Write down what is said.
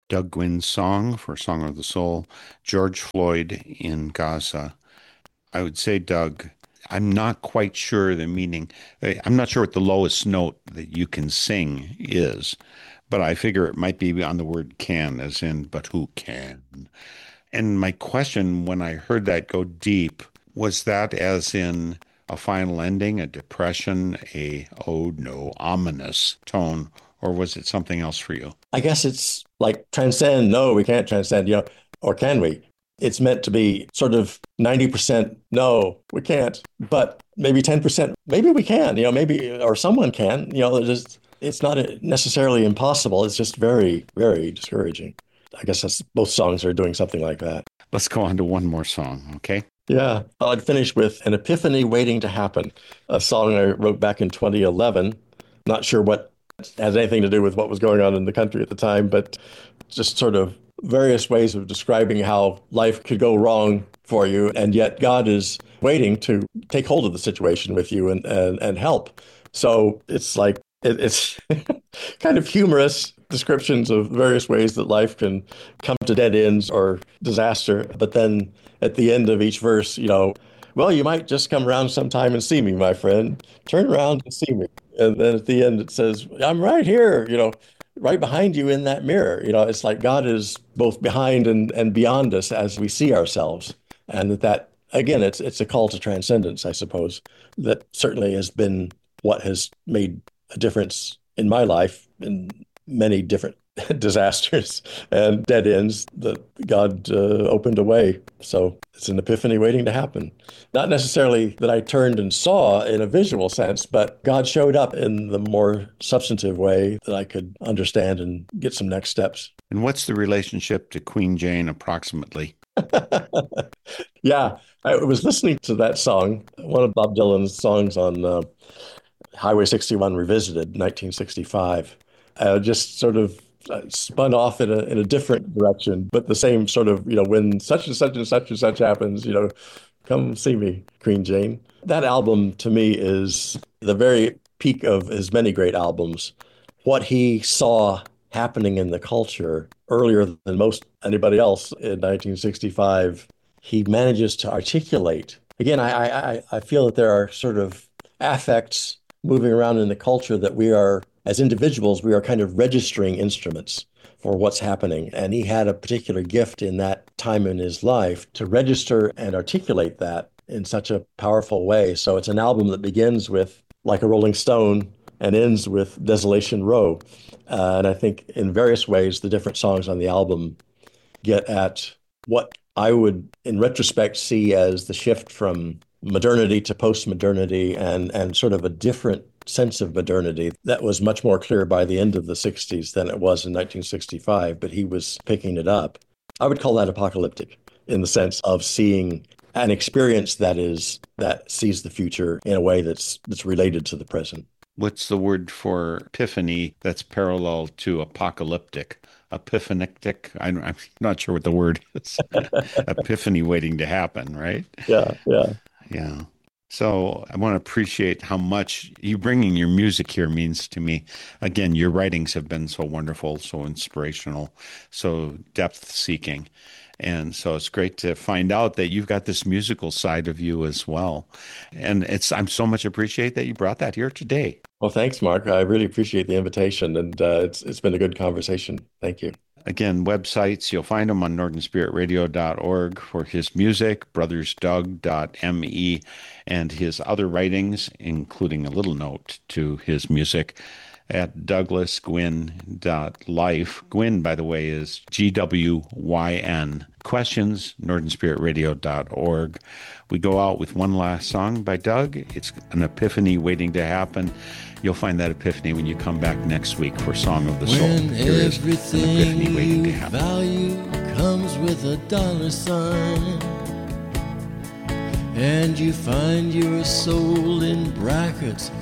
Doug Gwynn's song for Song of the Soul, George Floyd in Gaza. I would say, Doug, I'm not quite sure the meaning. I'm not sure what the lowest note that you can sing is, but I figure it might be on the word can, as in, but who can? And my question when I heard that go deep was that as in a final ending, a depression, a oh no, ominous tone, or was it something else for you? I guess it's like transcend. No, we can't transcend, or can we? It's meant to be sort of 90% no, we can't, but maybe 10%, maybe we can, maybe, or someone can, it's not necessarily impossible. It's just very, very discouraging. I guess that's both songs are doing something like that. Let's go on to one more song, okay? Yeah, I'd finish with An Epiphany Waiting to Happen, a song I wrote back in 2011. Not sure what has anything to do with what was going on in the country at the time, but just sort of various ways of describing how life could go wrong for you, and yet God is waiting to take hold of the situation with you and help. So it's like it's kind of humorous descriptions of various ways that life can come to dead ends or disaster. But then at the end of each verse, well, you might just come around sometime and see me, my friend. Turn around and see me. And then at the end, it says, I'm right here, right behind you in that mirror. It's like God is both behind and beyond us as we see ourselves. And that again, it's a call to transcendence, I suppose, that certainly has been what has made a difference in my life in many different disasters and dead ends that God opened a way. So it's an epiphany waiting to happen. Not necessarily that I turned and saw in a visual sense, but God showed up in the more substantive way that I could understand and get some next steps. And what's the relationship to Queen Jane approximately? Yeah, I was listening to that song, one of Bob Dylan's songs on Highway 61 Revisited, 1965. Just sort of spun off in a different direction, but the same sort of, when such and such and such and such happens, come see me, Queen Jane. That album to me is the very peak of his many great albums. What he saw happening in the culture earlier than most anybody else in 1965, he manages to articulate. Again, I feel that there are sort of affects moving around in the culture that we are, as individuals, we are kind of registering instruments for what's happening. And he had a particular gift in that time in his life to register and articulate that in such a powerful way. So it's an album that begins with Like a Rolling Stone and ends with Desolation Row. And I think in various ways, the different songs on the album get at what I would, in retrospect, see as the shift from modernity to post-modernity and sort of a different sense of modernity that was much more clear by the end of the 60s than it was in 1965, but he was picking it up. I would call that apocalyptic in the sense of seeing an experience that sees the future in a way that's related to the present. What's the word for epiphany that's parallel to apocalyptic? Epiphanic? I'm not sure what the word is. Epiphany waiting to happen, right? Yeah, yeah. Yeah. So I want to appreciate how much you bringing your music here means to me. Again, your writings have been so wonderful, so inspirational, so depth seeking. And so it's great to find out that you've got this musical side of you as well. And I'm so much appreciate that you brought that here today. Well, thanks, Mark. I really appreciate the invitation, and it's been a good conversation. Thank you. Again, websites, you'll find them on northernspiritradio.org for his music, brothersdoug.me, and his other writings, including a little note to his music at douglasgwyn.life. Gwyn, by the way, is Gwyn. Questions, northernspiritradio.org. We go out with one last song by Doug. It's an epiphany waiting to happen. You'll find that epiphany when you come back next week for Song of the Soul. When Here is an epiphany waiting to happen. Value comes with a dollar sign, and you find your soul in brackets